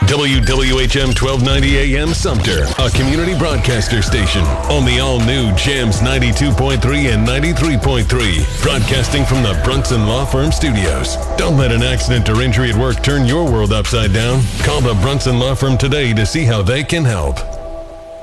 WWHM 1290 AM Sumter, a community broadcaster station on the all-new Jams 92.3 and 93.3, broadcasting from the Brunson Law Firm Studios. Don't let an accident or injury at work turn your world upside down. Call the Brunson Law Firm today to see how they can help.